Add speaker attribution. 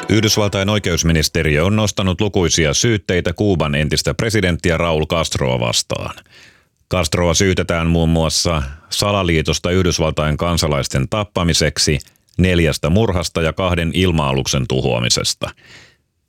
Speaker 1: Yhdysvaltain oikeusministeriö on nostanut lukuisia syytteitä Kuuban entistä presidenttiä Raúl Castroa vastaan. Castroa syytetään muun muassa salaliitosta Yhdysvaltain kansalaisten tappamiseksi, 4 murhasta ja 2 ilma-aluksen tuhoamisesta.